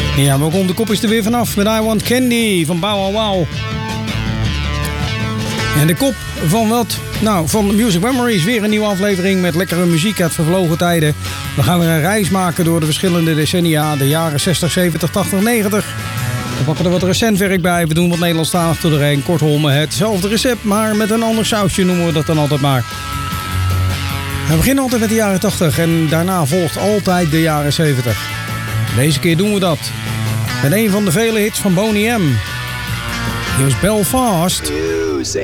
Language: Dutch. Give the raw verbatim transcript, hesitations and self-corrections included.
Ja, maar komt de kop is er weer vanaf met I Want Candy van Bow Wow Wow. En de kop van wat? Nou, van Music Memories. Weer een nieuwe aflevering met lekkere muziek uit vervlogen tijden. We gaan weer een reis maken door de verschillende decennia. De jaren zestig, zeventig, tachtig, negentig. We pakken er wat recent werk bij. We doen wat Nederlandstalig door doorheen. Kortom, hetzelfde recept, maar met een ander sausje noemen we dat dan altijd maar. We beginnen altijd met de jaren tachtig en daarna volgt altijd de jaren zeventig. Deze keer doen we dat met een van de vele hits van Boney M. Hier is Belfast.